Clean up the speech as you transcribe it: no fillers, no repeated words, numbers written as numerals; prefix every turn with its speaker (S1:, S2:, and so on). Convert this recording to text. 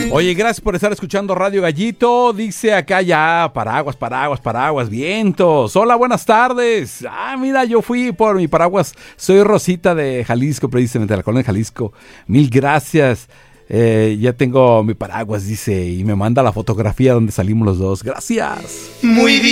S1: Oye, gracias por estar escuchando Radio Gallito. Dice acá ya, paraguas, vientos. Hola, buenas tardes. Mira, yo fui por mi paraguas. Soy Rosita de Jalisco, precisamente, de la colonia de Jalisco. Mil gracias. Ya tengo mi paraguas, dice, y me manda la fotografía donde salimos los dos. Gracias.
S2: Muy bien.